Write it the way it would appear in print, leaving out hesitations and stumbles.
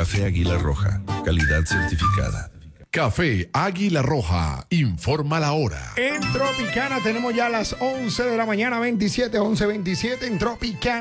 Café Águila Roja, calidad certificada. Café Águila Roja, informa la hora. En Tropicana tenemos ya las 11 de la mañana, 27, 11:27 en Tropicana.